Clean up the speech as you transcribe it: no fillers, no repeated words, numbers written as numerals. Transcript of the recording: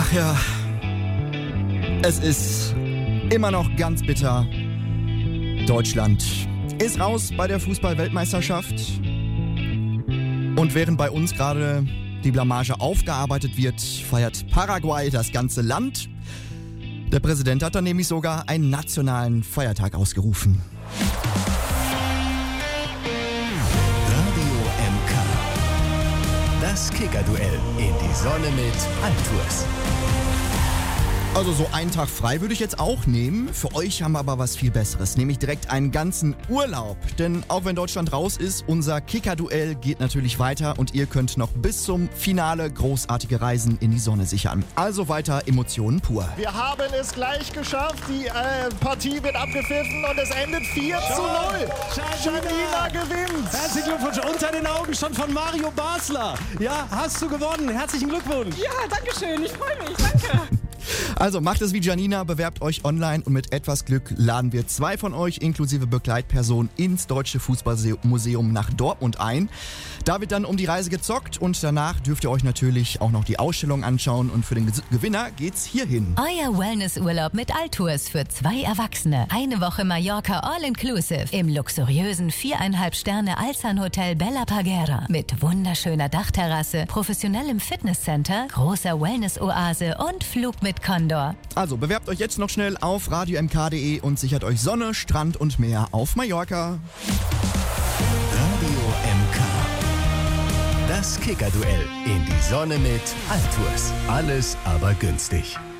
Ach ja, es ist immer noch ganz bitter. Deutschland ist raus bei der Fußball-Weltmeisterschaft. Und während bei uns gerade die Blamage aufgearbeitet wird, feiert Paraguay das ganze Land. Der Präsident hat dann nämlich sogar einen nationalen Feiertag ausgerufen. Radio MK. Das Kicker-Duell in die Sonne mit Altours. Also so einen Tag frei würde ich jetzt auch nehmen. Für euch haben wir aber was viel Besseres, nämlich direkt einen ganzen Urlaub. Denn auch wenn Deutschland raus ist, unser Kicker-Duell geht natürlich weiter und ihr könnt noch bis zum Finale großartige Reisen in die Sonne sichern. Also weiter Emotionen pur. Wir haben es gleich geschafft. Die Partie wird abgepfiffen und es endet 4:0. Janina gewinnt. Herzlichen Glückwunsch. Unter den Augen schon von Mario Basler. Ja, hast du gewonnen. Herzlichen Glückwunsch. Ja, danke schön. Ich freue mich. Danke. Also macht es wie Janina, bewerbt euch online und mit etwas Glück laden wir 2 von euch inklusive Begleitperson ins Deutsche Fußballmuseum nach Dortmund ein. Da wird dann um die Reise gezockt und danach dürft ihr euch natürlich auch noch die Ausstellung anschauen und für den Gewinner geht's hierhin. Euer Wellnessurlaub mit Altours für 2 Erwachsene. Eine Woche Mallorca All-Inclusive im luxuriösen 4,5 Sterne Alzan-Hotel Bella Parguera mit wunderschöner Dachterrasse, professionellem Fitnesscenter, großer Wellness-Oase und Flug mit Condor. Also bewerbt euch jetzt noch schnell auf radiomk.de und sichert euch Sonne, Strand und Meer auf Mallorca. Radio MK. Das Kicker-Duell in die Sonne mit Altours. Alles aber günstig.